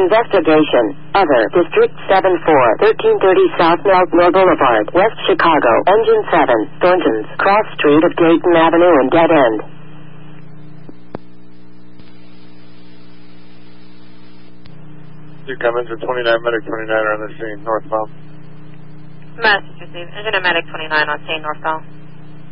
Investigation. Other. District 7-4. 1330 South Meltmore Boulevard, West Chicago. Engine 7. Thorntons. Cross Street of Dayton Avenue and Dead End. Two Cummins or 29, medic 29 are on the scene, northbound. Message received. Engine and medic 29 on scene, northbound.